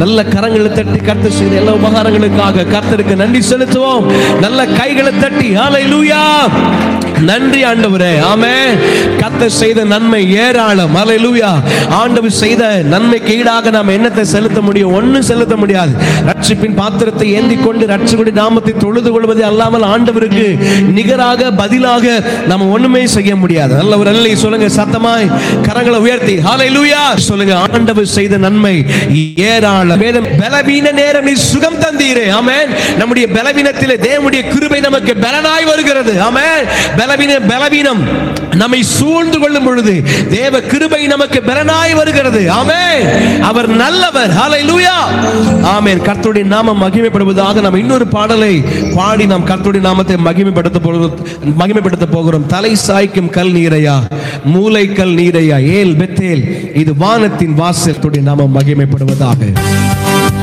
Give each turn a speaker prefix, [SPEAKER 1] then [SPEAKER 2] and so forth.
[SPEAKER 1] நல்ல கரங்களை தட்டி கர்த்தர் செய்த எல்லா உபகாரங்களுக்காக கர்த்தருக்கு நன்றி செலுத்துவோம். நல்ல கைகளை தட்டி ஹல்லேலூயா, நன்றி ஆண்டவரே. ஆமென். கர்த்தர் செய்த நன்மை ஏராளம். ஹல்லேலூயா. ஆண்டவர் செய்த நன்மைக்கு ஈடாக நாம் என்னத்தை செலுத்த முடியும்? ஒன்னும் செலுத்த முடியாது. ரட்சிப்பின் பாத்திரத்தை ஏந்தி கொண்டு ரட்சகருடைய நாமத்தை தொழுது கொள்வதே அல்லாமல் ஆண்டவருக்கு நிகராக பதிலாக நாம் ஒண்ணுமே செய்ய முடியாது. நல்ல ஒரு அல்லை சொல்லுங்க சத்தமாய், கரங்களை உயர்த்தி ஹல்லேலூயா சொல்லுங்க. ஆண்டவர் செய்த நன்மை ஏராளம். வேதம் பலவீன நேரம் நீ சுகம் தந்தீரே. ஆமென். நம்முடைய பலவீனத்திலே தேவனுடைய கிருபை நமக்கு பலனாய் வருகிறது. ஆமென். பலவீனம் நம்மை சூழ்ந்து கொள்ளும் பொழுது தேவ கிருபை நமக்கு பலனாய் வருகிறது. ஆமென். அவர் நல்லவர். ஹல்லேலூயா. ஆமென். கர்த்தருடைய நாமம் மகிமைப்படுவதாக. நாம் இன்னொரு பாடலை பாடி நாம் கர்த்தருடைய நாமத்தை மகிமைப்படுத்த போகிறோம். தலை சாய்க்கும் கல் நீரையா, மூளைக்கல் நீரையா, ஏல் பெத்தேல், இது வானத்தின் வாசல். நாமம் மகிமைப்படுவதாக.